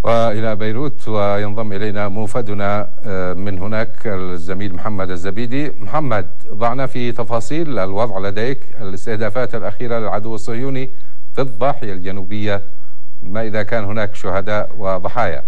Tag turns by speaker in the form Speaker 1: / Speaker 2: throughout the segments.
Speaker 1: وإلى بيروت، وينضم إلينا موفدنا من هناك الزميل محمد الزبيدي. محمد، ضعنا في تفاصيل الوضع لديك، الاستهدافات الأخيرة للعدو الصهيوني في الضاحية الجنوبية، ما إذا كان هناك شهداء وضحايا؟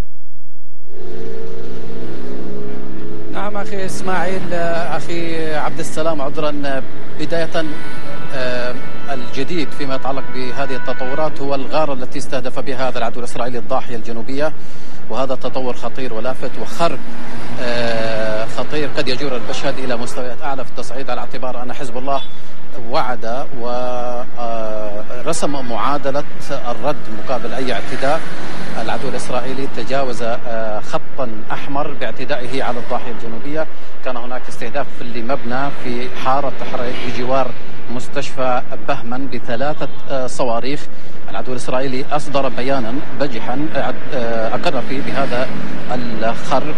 Speaker 2: نعم أخي إسماعيل، أخي عبد السلام، عذرا. بداية الجديد فيما يتعلق بهذه التطورات هو الغارة التي استهدف بها هذا العدو الإسرائيلي الضاحية الجنوبية، وهذا تطور خطير ولافت وخرق خطير قد يجر المشهد إلى مستويات أعلى في التصعيد، على اعتبار أن حزب الله وعد ورسم معادلة الرد مقابل أي اعتداء. العدو الإسرائيلي تجاوز خطا أحمر باعتدائه على الضاحية الجنوبية. كان هناك استهداف لمبنى في حارة تحرير بجوار مستشفى بهمن ب3 صواريخ. العدو الإسرائيلي أصدر بيانا بجحا أقر فيه بهذا الخرق،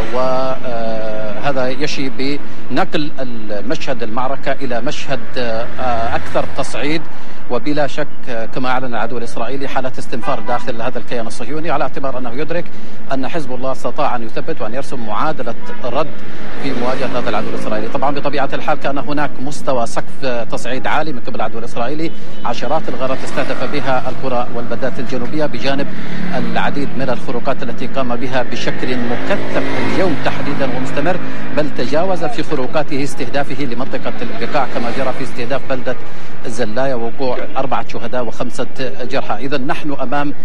Speaker 2: وهذا يشي بنقل المشهد المعركة إلى مشهد أكثر تصعيد. وبلا شك كما أعلن العدو الإسرائيلي حالة استنفار داخل هذا الكيان الصهيوني، على اعتبار أنه يدرك أن حزب الله استطاع أن يثبت وأن يرسم معادلة رد في مواجهة هذا العدو الإسرائيلي. طبعا بطبيعة الحال كان هناك مستوى سقف تصعيد عالي من قبل العدو الإسرائيلي، عشرات الغارات استهدف بها القرى والبلدات الجنوبية، بجانب العديد من الخروقات التي قام بها بشكل مكثف اليوم تحديدا ومستمر، بل تجاوز في خروقاته استهدافه لمنطقة البقاع كما جرى في استهداف بلدة الزلاية ووقوع 4 شهداء و5 جرحى. إذا نحن أمام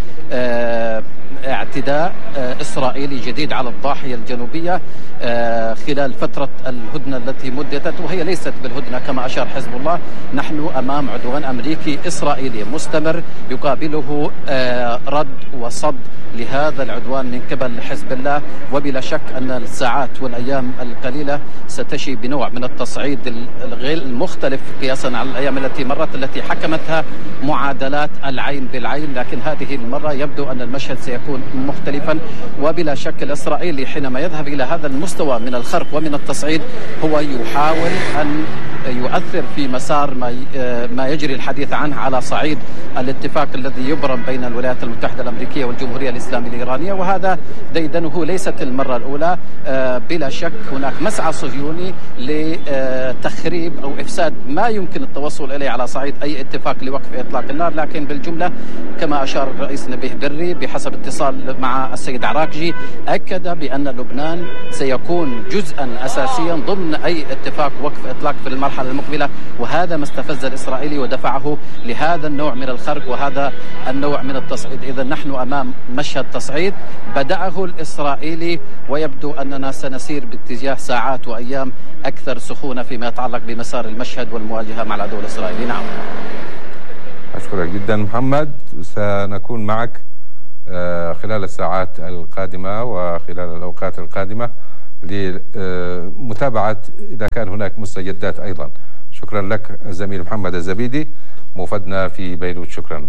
Speaker 2: اعتداء إسرائيلي جديد على الضاحية الجنوبية خلال فترة الهدنة التي مددت، وهي ليست بالهدنة كما أشار حزب الله. نحن أمام عدوان أمريكي إسرائيلي مستمر يقابله رد وصد لهذا العدوان من قبل حزب الله، وبلا شك أن الساعات والأيام القليلة ستشي بنوع من التصعيد الغير المختلف قياسا على الأيام التي مرت، التي حكمتها معادلات العين بالعين، لكن هذه المرة يبدو أن المشهد سيكون مختلفا. وبلا شك الإسرائيلي حينما يذهب إلى هذا المستوى من الخرق ومن التصعيد هو يحاول أن يؤثر في مسار ما يجري الحديث عنه على صعيد الاتفاق الذي يبرم بين الولايات المتحدة الأمريكية والجمهورية الإسلامية الإيرانية، وهذا ديدنه ليست المرة الأولى. بلا شك هناك مسعى صهيوني لتخريب أو إفساد ما يمكن التوصل إليه على صعيد أي اتفاق لوقف إطلاق النار، لكن بالجملة كما أشار الرئيس نبيه بري بحسب اتصال مع السيد عراقجي، أكد بأن لبنان سيكون جزءا أساسيا ضمن أي اتفاق وقف إطلاق في المرحلة المقبلة، وهذا ما استفز الإسرائيلي ودفعه لهذا النوع من الخرق وهذا النوع من التصعيد. إذا نحن أمام مشهد تصعيد بدأه الإسرائيلي، ويبدو أننا سنسير باتجاه ساعات وأيام أكثر سخونة فيما يتعلق بمسار المشهد والمواجهة مع العدو الإسرائيلي. نعم،
Speaker 1: أشكرك جدا محمد، سنكون معك خلال الساعات القادمة وخلال الأوقات القادمة لمتابعة إذا كان هناك مستجدات أيضا. شكرا لك الزميل محمد الزبيدي موفدنا في بيروت. شكرا.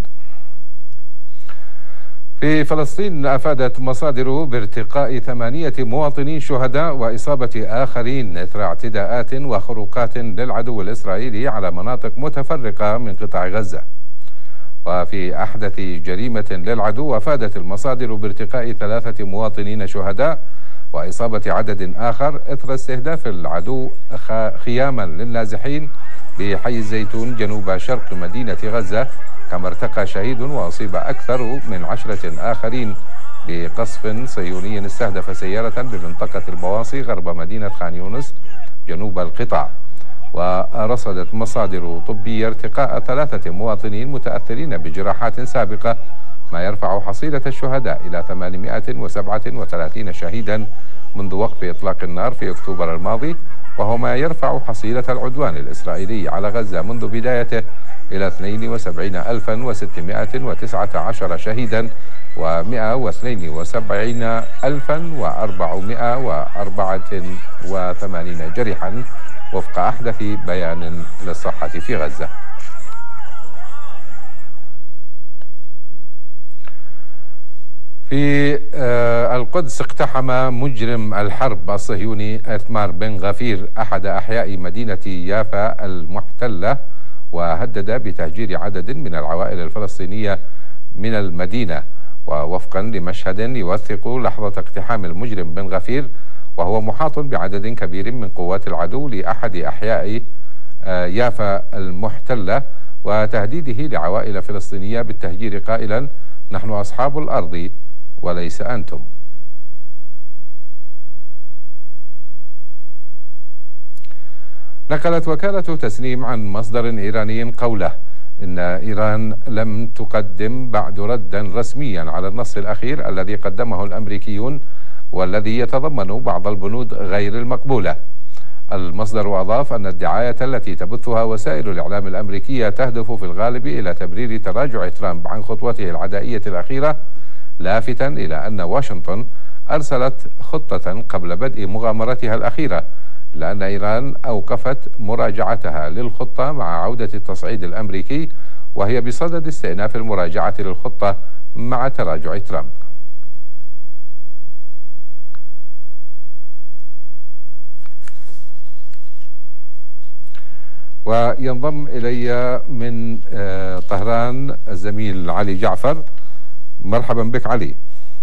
Speaker 1: في فلسطين أفادت مصادر بارتقاء 8 مواطنين شهداء وإصابة آخرين إثر اعتداءات وخروقات للعدو الإسرائيلي على مناطق متفرقة من قطاع غزة. وفي أحدث جريمة للعدو أفادت المصادر بارتقاء 3 مواطنين شهداء وإصابة عدد آخر إثر استهداف العدو خياما للنازحين بحي الزيتون جنوب شرق مدينة غزة، كما ارتقى شهيد وأصيب أكثر من 10 آخرين بقصف صهيوني استهدف سيارة بمنطقة البواصي غرب مدينة خان يونس جنوب القطاع. ورصدت مصادر طبية ارتقاء 3 مواطنين متأثرين بجراحات سابقة، ما يرفع حصيلة الشهداء إلى 837 شهيدا منذ وقف إطلاق النار في أكتوبر الماضي، وهو ما يرفع حصيلة العدوان الإسرائيلي على غزة منذ بدايته إلى 62619 شهيدا و172,484 جريحا وفق أحدث بيان للصحة في غزة. في القدس اقتحم مجرم الحرب الصهيوني إثمار بن غفير أحد أحياء مدينة يافا المحتلة، وهدد بتهجير عدد من العوائل الفلسطينية من المدينة. ووفقا لمشهد يوثق لحظة اقتحام المجرم بن غفير وهو محاط بعدد كبير من قوات العدو لأحد أحياء يافا المحتلة وتهديده لعوائل فلسطينية بالتهجير قائلا: نحن أصحاب الأرض وليس أنتم. نقلت وكالة تسنيم عن مصدر إيراني قوله إن إيران لم تقدم بعد ردا رسميا على النص الأخير الذي قدمه الأمريكيون والذي يتضمن بعض البنود غير المقبولة. المصدر أضاف أن الدعاية التي تبثها وسائل الإعلام الأمريكية تهدف في الغالب إلى تبرير تراجع ترامب عن خطوته العدائية الأخيرة، لافتا إلى أن واشنطن أرسلت خطة قبل بدء مغامرتها الأخيرة، لأن إيران أوقفت مراجعتها للخطة مع عودة التصعيد الأمريكي، وهي بصدد استئناف المراجعة للخطة مع تراجع ترامب. وينضم إلي من طهران الزميل علي جعفر. مرحبا بك علي.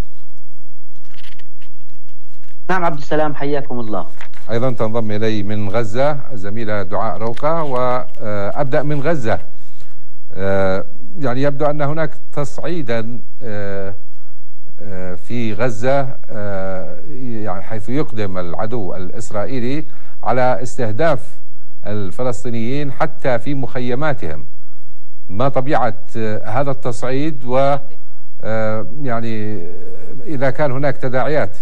Speaker 3: نعم عبد السلام، حياكم الله.
Speaker 1: أيضا تنضم إلي من غزة الزميلة دعاء روقة. وأبدأ من غزة. يعني يبدو أن هناك تصعيدا في غزة، يعني حيث يقدم العدو الإسرائيلي على استهداف الفلسطينيين حتى في مخيماتهم. ما طبيعة هذا التصعيد، و يعني إذا كان هناك تداعيات؟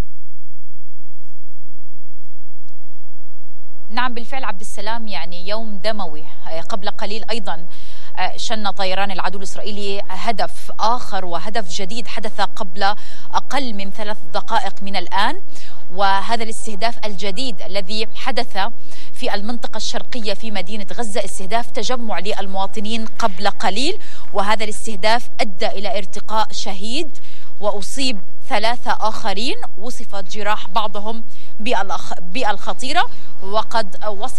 Speaker 4: نعم بالفعل عبد السلام، يعني يوم دموي. قبل قليل أيضا شن طيران العدو الإسرائيلي هدف آخر وهدف جديد حدث قبل أقل من 3 دقائق من الآن، وهذا الاستهداف الجديد الذي حدث في المنطقة الشرقية في مدينة غزة استهداف تجمع للمواطنين قبل قليل، وهذا الاستهداف أدى إلى ارتقاء شهيد وأصيب 3 آخرين، وصفت جراح بعضهم بالخطيرة، وقد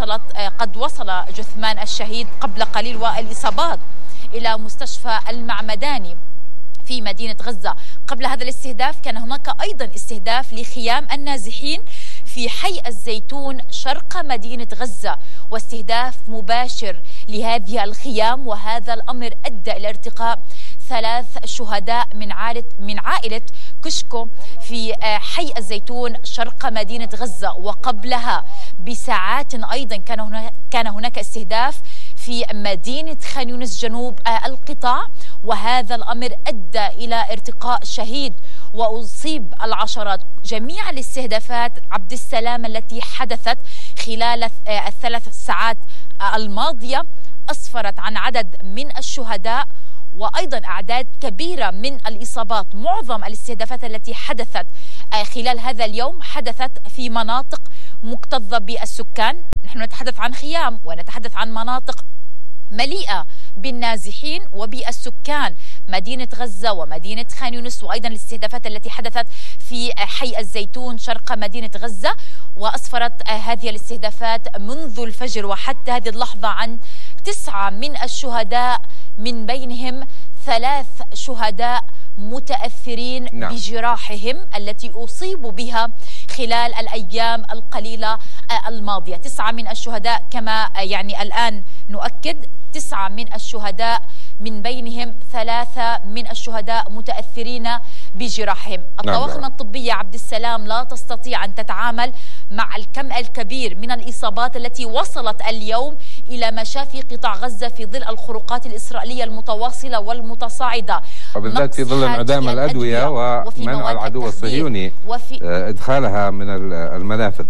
Speaker 4: وصل جثمان الشهيد قبل قليل والإصابات إلى مستشفى المعمداني في مدينة غزة. قبل هذا الاستهداف كان هناك أيضا استهداف لخيام النازحين في حي الزيتون شرق مدينة غزة، واستهداف مباشر لهذه الخيام، وهذا الأمر أدى إلى ارتقاء 3 شهداء من عائلة كشكو في حي الزيتون شرق مدينة غزة. وقبلها بساعات أيضا كان هناك استهداف في مدينة خان يونس جنوب القطاع، وهذا الأمر أدى إلى ارتقاء شهيد وأصيب العشرات. جميع الاستهدافات عبد السلام التي حدثت خلال ال3 ساعات الماضية أسفرت عن عدد من الشهداء وأيضا أعداد كبيرة من الإصابات. معظم الاستهدافات التي حدثت خلال هذا اليوم حدثت في مناطق مكتظة بالسكان. نحن نتحدث عن خيام ونتحدث عن مناطق مليئة بالنازحين وبالسكان، مدينة غزة ومدينة خان يونس، وأيضا الاستهدافات التي حدثت في حي الزيتون شرق مدينة غزة. وأسفرت هذه الاستهدافات منذ الفجر وحتى هذه اللحظة عن 9 من الشهداء، من بينهم 3 شهداء متأثرين بجراحهم التي أصيبوا بها خلال الأيام القليلة الماضية. 9 من الشهداء كما يعني الآن نؤكد، 9 من الشهداء من بينهم 3 من الشهداء متأثرين بجراحهم. الطواقم الطبية عبد السلام لا تستطيع أن تتعامل مع الكم الكبير من الإصابات التي وصلت اليوم إلى مشافي قطاع غزة في ظل الخروقات الإسرائيلية المتواصلة والمتصاعدة،
Speaker 1: وبالذات في ظل انعدام الأدوية ومنع العدو الصهيوني إدخالها من المنافذ.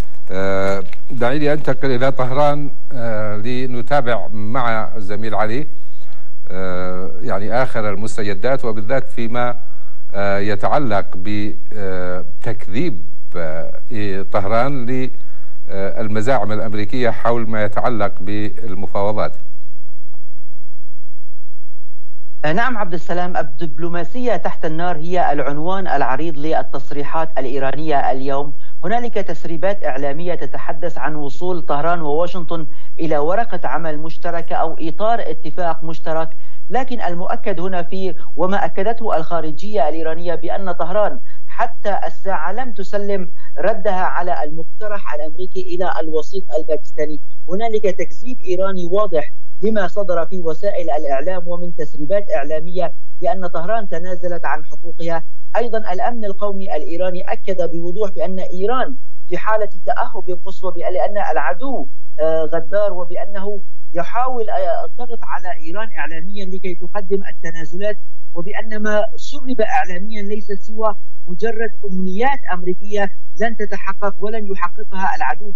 Speaker 1: دعي لي أنتقل إلى طهران لنتابع مع الزميل علي يعني آخر المستجدات، وبالذات فيما يتعلق بتكذيب طهران للمزاعم الأمريكية حول ما يتعلق بالمفاوضات.
Speaker 3: نعم عبد السلام، الدبلوماسية تحت النار هي العنوان العريض للتصريحات الإيرانية اليوم. هنالك تسريبات إعلامية تتحدث عن وصول طهران وواشنطن إلى ورقة عمل مشتركة أو إطار اتفاق مشترك لكن المؤكد هنا وما أكدته الخارجية الإيرانية بأن طهران حتى الساعة لم تسلم ردها على المقترح الأمريكي إلى الوسيط الباكستاني. هنالك تكذيب إيراني واضح لما صدر في وسائل الإعلام ومن تسريبات إعلامية بأن طهران تنازلت عن حقوقها. أيضا الأمن القومي الإيراني أكد بوضوح بأن إيران في حالة تأهب قصوى، لأن العدو غدار، وبأنه يحاول الضغط على إيران إعلاميا لكي تقدم التنازلات، وبأن ما سرب إعلاميا ليس سوى مجرد أمنيات أمريكية لن تتحقق ولن يحققها العدو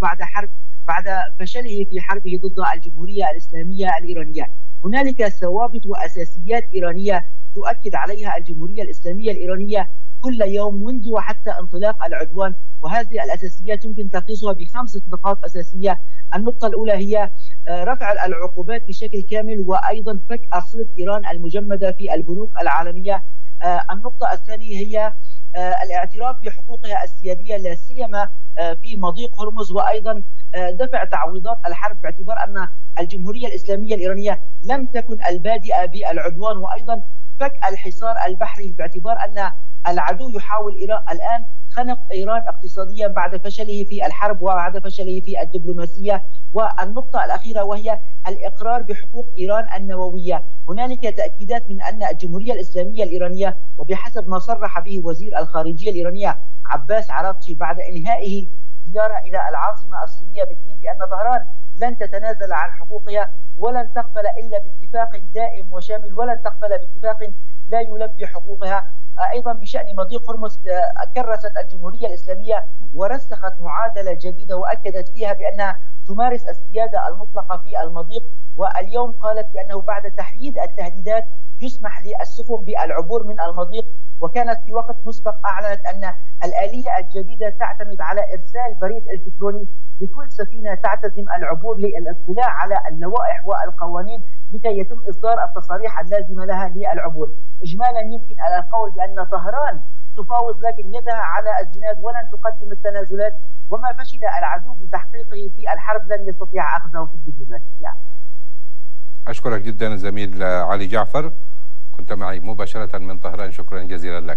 Speaker 3: بعد فشله في حربه ضد الجمهورية الإسلامية الإيرانية. هنالك ثوابت وأساسيات إيرانية تؤكد عليها الجمهورية الإسلامية الإيرانية كل يوم منذ وحتى انطلاق العدوان، وهذه الأساسيات يمكن تلخيصها ب5 نقاط أساسية. النقطة الأولى هي رفع العقوبات بشكل كامل، وأيضا فك أرصدة إيران المجمدة في البنوك العالمية. النقطة الثانية هي الاعتراف بحقوقها السيادية لا سيما في مضيق هرمز، وأيضا دفع تعويضات الحرب باعتبار أن الجمهورية الإسلامية الإيرانية لم تكن البادئة بالعدوان، وأيضا فك الحصار البحري باعتبار أن العدو يحاول الآن خنق إيران اقتصاديا بعد فشله في الحرب وبعد فشله في الدبلوماسية. والنقطة الأخيرة وهي الإقرار بحقوق إيران النووية. هنالك تأكيدات من أن الجمهورية الإسلامية الإيرانية، وبحسب ما صرح به وزير الخارجية الإيرانية عباس عراقچي بعد إنهائه زيارة إلى العاصمة الصينية بكين، بأن طهران لن تتنازل عن حقوقها ولن تقبل إلا باتفاق دائم وشامل، ولن تقبل باتفاق لا يلبي حقوقها. أيضا بشأن مضيق هرمز كرست الجمهورية الإسلامية ورسخت معادلة جديدة وأكدت فيها بأنها تمارس السيادة المطلقة في المضيق، واليوم قالت بأنه بعد تحييد التهديدات يسمح للسفن بالعبور من المضيق. وكانت في وقت مسبق أعلنت أن الآلية الجديدة تعتمد على إرسال بريد إلكتروني لكل سفينة تعتزم العبور للاطلاع على اللوائح والقوانين لكي يتم إصدار التصاريح اللازمة لها للعبور. إجمالا يمكن القول بأن طهران تفاوض لكن يدها على الزناد ولن تقدم التنازلات، وما فشل العدو بتحقيقه في الحرب لن يستطيع أخذه في الدبلوماسية.
Speaker 1: أشكرك جدا زميل علي جعفر، كنت معي مباشرة من طهران، شكرا جزيلا لك.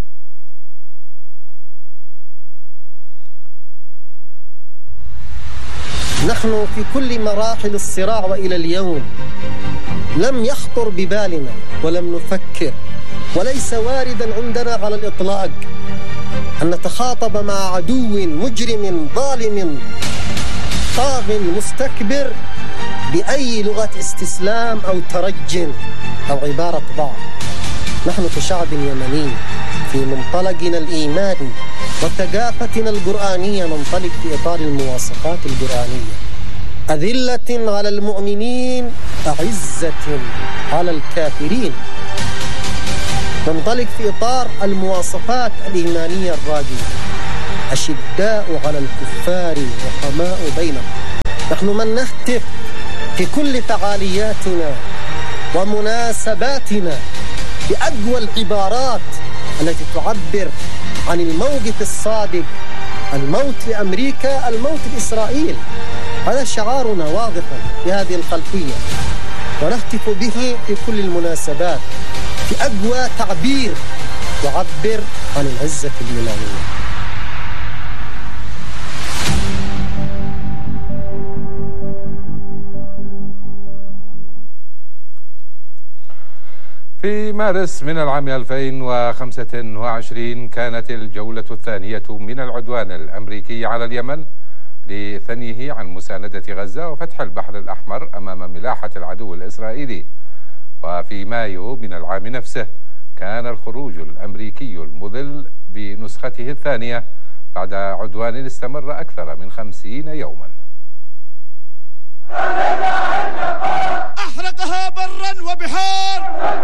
Speaker 5: نحن في كل مراحل الصراع وإلى اليوم لم يخطر ببالنا ولم نفكر، وليس واردا عندنا على الإطلاق أن نتخاطب مع عدو مجرم ظالم طاغ مستكبر بأي لغة استسلام أو ترج أو عبارة ضعف. نحن كشعب يمني في منطلقنا الإيماني وثقافتنا القرآنية ننطلق في إطار المواصفات القرآنية: أذلة على المؤمنين أعزة على الكافرين. ننطلق في إطار المواصفات الإيمانية الراجية: أشداء على الكفار رحماء بينهم. نحن من نهتف في كل فعالياتنا ومناسباتنا بأقوى العبارات التي تعبر عن الموقف الصادق: الموت لأمريكا، الموت لإسرائيل. هذا شعارنا واضحا في هذه الخلفية، ونهتف به في كل المناسبات في أقوى تعبير يعبر عن العزة الإيمانية.
Speaker 1: في مارس من العام 2025 كانت الجولة الثانية من العدوان الأمريكي على اليمن لثنيه عن مساندة غزة وفتح البحر الأحمر أمام ملاحة العدو الإسرائيلي. وفي مايو من العام نفسه كان الخروج الأمريكي المذل بنسخته الثانية بعد عدوان استمر أكثر من 50 يوما.
Speaker 6: أحرقها برا وبحار،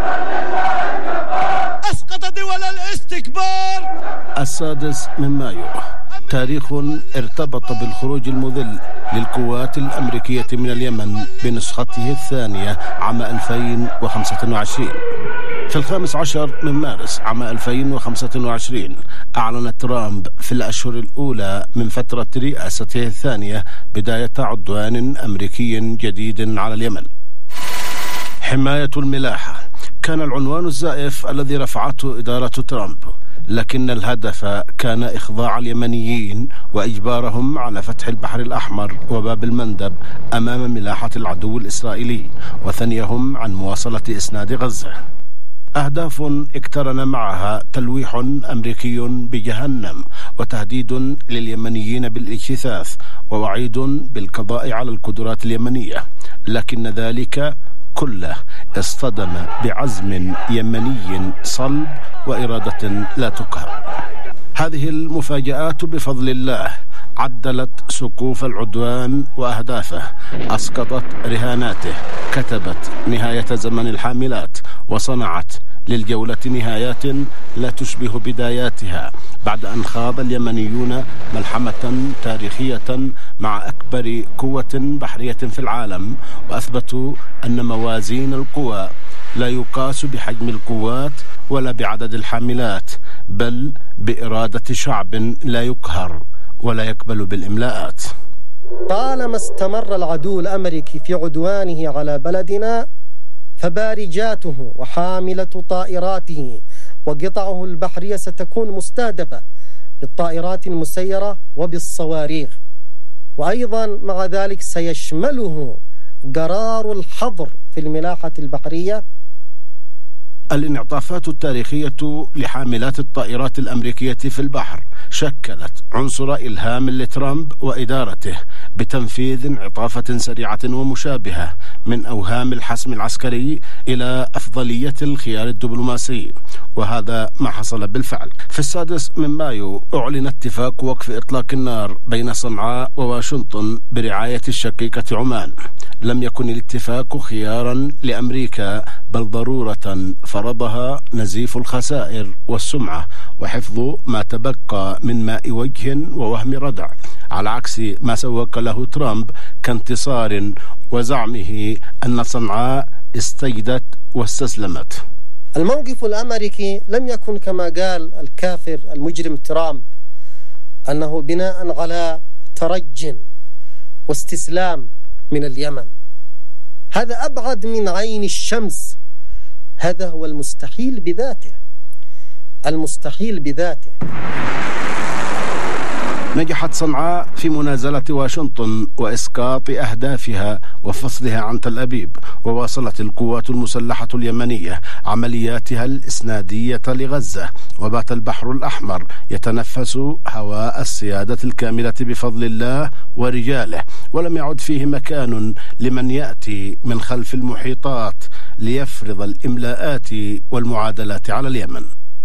Speaker 6: أسقط دول الاستكبار.
Speaker 7: 6 مايو تاريخ ارتبط بالخروج المذل للقوات الأمريكية من اليمن بنسخته الثانية عام 2025. في 15 مارس عام 2025 أعلن ترامب في الأشهر الأولى من فترة رئاسته الثانية بداية عدوان أمريكي جديد على اليمن. حماية الملاحة كان العنوان الزائف الذي رفعته إدارة ترامب، لكن الهدف كان إخضاع اليمنيين وإجبارهم على فتح البحر الأحمر وباب المندب أمام ملاحة العدو الإسرائيلي وثنيهم عن مواصلة إسناد غزة. أهداف اقترن معها تلويح أمريكي بجهنم وتهديد لليمنيين بالاجتثاث ووعيد بالقضاء على القدرات اليمنية، لكن ذلك كله اصطدم بعزم يمني صلب وإرادة لا تقهر. هذه المفاجآت بفضل الله عدلت سقوف العدوان وأهدافه، أسقطت رهاناته، كتبت نهاية زمن الحاملات، وصنعت للجولة نهايات لا تشبه بداياتها، بعد أن خاض اليمنيون ملحمة تاريخية مع أكبر قوة بحرية في العالم، وأثبتوا أن موازين القوى لا يقاس بحجم القوات ولا بعدد الحاملات، بل بإرادة شعب لا يقهر ولا يقبل بالإملاءات.
Speaker 5: طالما استمر العدو الأمريكي في عدوانه على بلدنا فبارجاته وحاملة طائراته وقطعه البحرية ستكون مستهدفة بالطائرات المسيرة وبالصواريخ، وأيضا مع ذلك سيشمله قرار الحظر في الملاحة البحرية.
Speaker 7: الانعطافات التاريخية لحاملات الطائرات الأمريكية في البحر شكلت عنصر إلهام لترامب وإدارته بتنفيذ انعطافة سريعة ومشابهة من أوهام الحسم العسكري إلى أفضلية الخيار الدبلوماسي، وهذا ما حصل بالفعل. في 6 مايو أعلن اتفاق وقف إطلاق النار بين صنعاء وواشنطن برعاية الشقيقة عمان. لم يكن الاتفاق خيارا لأمريكا، بل ضرورة فرضها نزيف الخسائر والسمعة وحفظ ما تبقى من ماء وجه ووهم ردع، على عكس ما سوق له ترامب كانتصار وزعمه أن صنعاء استجدت واستسلمت.
Speaker 5: الموقف الأمريكي لم يكن كما قال الكافر المجرم ترامب أنه بناء على ترج واستسلام من اليمن. هذا أبعد من عين الشمس، هذا هو المستحيل بذاته، المستحيل بذاته.
Speaker 7: نجحت صنعاء في منازلة واشنطن وإسقاط أهدافها وفصلها عن تل أبيب، وواصلت القوات المسلحة اليمنية عملياتها الإسنادية لغزة، وبات البحر الأحمر يتنفس هواء السيادة الكاملة بفضل الله ورجاله، ولم يعد فيه مكان لمن يأتي من خلف المحيطات ليفرض الإملاءات والمعادلات على اليمن.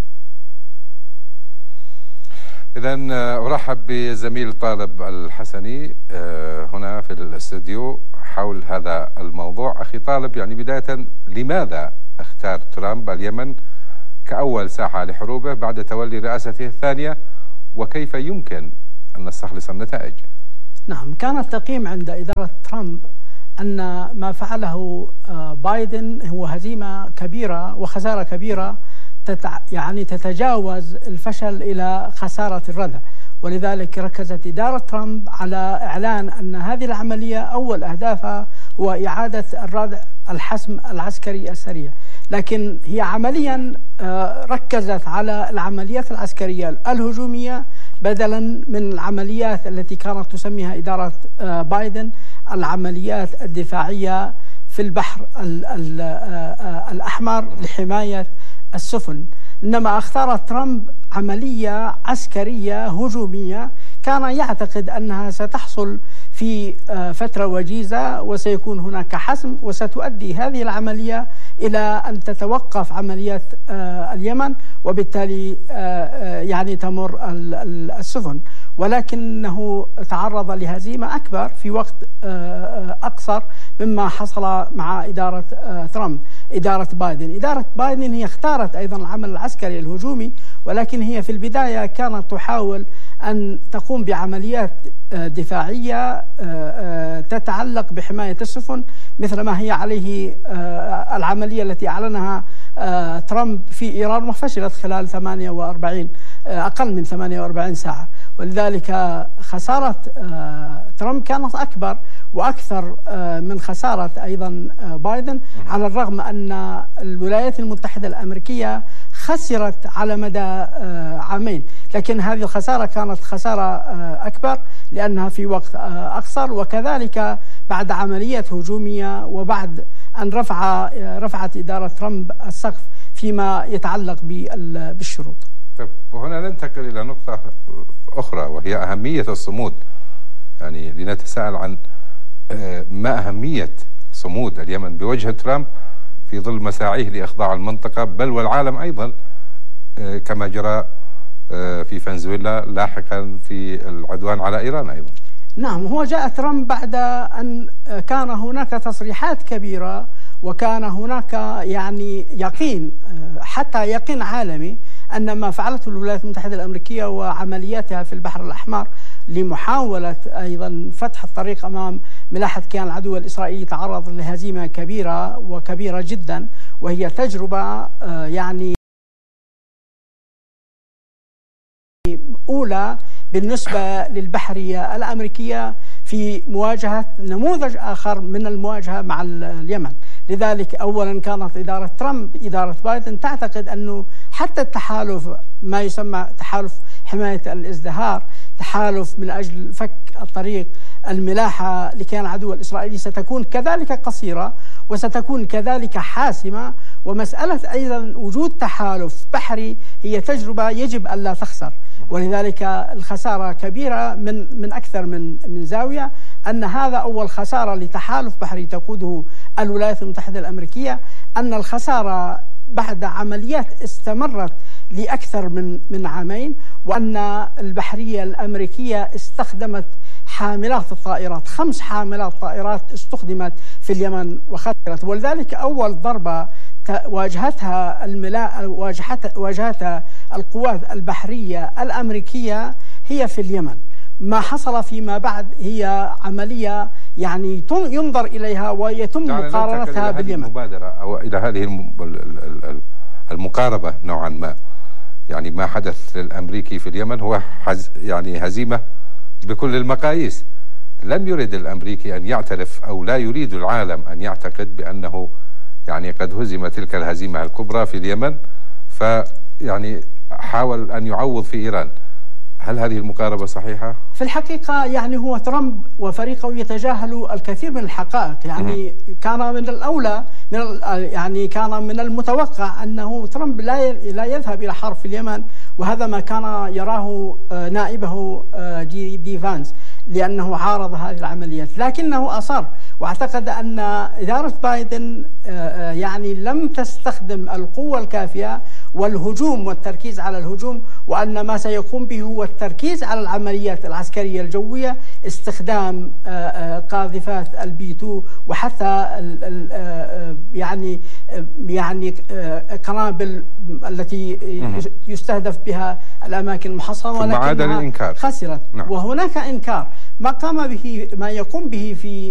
Speaker 1: إذن أرحب بزميل طالب الحسني هنا في الاستوديو حول هذا الموضوع. أخي طالب، يعني بداية لماذا اختار ترامب اليمن كأول ساحة لحروبه بعد تولي رئاسته الثانية، وكيف يمكن أن نستخلص النتائج؟
Speaker 8: نعم، كان التقييم عند إدارة ترامب أن ما فعله بايدن هو هزيمة كبيرة وخسارة كبيرة يعني تتجاوز الفشل إلى خسارة الردع، ولذلك ركزت إدارة ترامب على إعلان أن هذه العملية أول أهدافها هو إعادة الردع الحسم العسكري السريع، لكن هي عمليا ركزت على العمليات العسكرية الهجومية بدلا من العمليات التي كانت تسميها إدارة بايدن العمليات الدفاعية في البحر الأحمر لحماية السفن. إنما اختار ترامب عملية عسكرية هجومية كان يعتقد أنها ستحصل في فترة وجيزة وسيكون هناك حسم، وستؤدي هذه العملية إلى أن تتوقف عمليات اليمن، وبالتالي يعني تمر السفن، ولكنه تعرض لهزيمة أكبر في وقت أقصر مما حصل مع إدارة ترامب. إدارة بايدن هي اختارت أيضا العمل العسكري الهجومي، ولكن هي في البداية كانت تحاول أن تقوم بعمليات دفاعية تتعلق بحماية السفن، مثل ما هي عليه العملية التي أعلنها ترامب في إيران وفشلت خلال أقل من 48 ساعة. ولذلك خسارة ترامب كانت أكبر وأكثر من خسارة أيضا بايدن، على الرغم أن الولايات المتحدة الأمريكية خسرت على مدى عامين، لكن هذه الخسارة كانت خسارة أكبر لأنها في وقت أقصر، وكذلك بعد عملية هجومية وبعد أن رفعت إدارة ترامب السقف فيما يتعلق بالشروط.
Speaker 1: طيب، وهنا ننتقل إلى نقطة أخرى وهي أهمية الصمود. يعني لنتساءل عن ما أهمية صمود اليمن بوجه ترامب في ظل مساعيه لإخضاع المنطقة بل والعالم أيضا، كما جرى في فنزويلا لاحقا في العدوان على إيران أيضا.
Speaker 8: نعم، هو جاء ترامب بعد أن كان هناك تصريحات كبيرة وكان هناك يعني يقين، حتى يقين عالمي، أن ما فعلته الولايات المتحدة الأمريكية وعملياتها في البحر الأحمر لمحاولة أيضا فتح الطريق أمام ملاحة كيان العدو الإسرائيلي تعرض لهزيمة كبيرة وكبيرة جدا، وهي تجربة يعني أولى بالنسبة للبحرية الأمريكية في مواجهة نموذج آخر من المواجهة مع اليمن. لذلك أولا كانت إدارة ترامب، إدارة بايدن، تعتقد أنه حتى التحالف ما يسمى تحالف حماية الازدهار، تحالف من أجل فك الطريق الملاحة لكيان العدو الإسرائيلي، ستكون كذلك قصيرة وستكون كذلك حاسمة. ومسألة أيضا وجود تحالف بحري هي تجربة يجب أن لا تخسر، ولذلك الخسارة كبيرة من أكثر من زاوية. أن هذا أول خسارة لتحالف بحري تقوده الولايات المتحدة الأمريكية، أن الخسارة بعد عمليات استمرت لأكثر من عامين، وأن البحرية الأمريكية استخدمت حاملات الطائرات، 5 حاملات طائرات استخدمت في اليمن وخسرت. ولذلك أول ضربة واجهتها واجهتها القوات البحرية الأمريكية هي في اليمن. ما حصل فيما بعد هي عملية يعني ينظر إليها ويتم مقارنتها باليمن.
Speaker 1: المبادرة أو إلى هذه المقاربة نوعا ما، يعني ما حدث للأمريكي في اليمن هو يعني هزيمة بكل المقاييس. لم يرد الأمريكي أن يعترف، أو لا يريد العالم أن يعتقد بأنه يعني قد هزم تلك الهزيمة الكبرى في اليمن، فيعني حاول أن يعوض في إيران. هل هذه المقاربة صحيحة؟
Speaker 8: في الحقيقة يعني هو ترامب وفريقه يتجاهلوا الكثير من الحقائق. يعني كان من الأولى يعني كان من المتوقع أنه ترامب لا يذهب إلى حرب في اليمن، وهذا ما كان يراه نائبه دي فانس، لأنه عارض هذه العمليات، لكنه أصر واعتقد أن إدارة بايدن يعني لم تستخدم القوة الكافية والهجوم والتركيز على الهجوم، وأن ما سيقوم به هو التركيز على العمليات العسكرية الجوية، استخدام قاذفات الB2 وحتى يعني قنابل التي يستهدف بها الأماكن المحصنة،
Speaker 1: ولكنها
Speaker 8: خسرت. نعم. وهناك إنكار ما يقوم به في